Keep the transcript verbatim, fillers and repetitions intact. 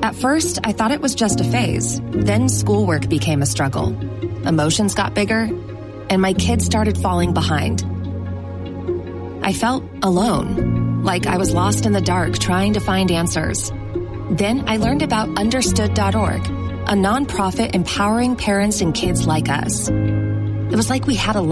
At first, I thought it was just a phase. Then schoolwork became a struggle. Emotions got bigger, and my kids started falling behind. I felt alone, like I was lost in the dark trying to find answers. Then I learned about understood dot org, a nonprofit empowering parents and kids like us. It was like we had a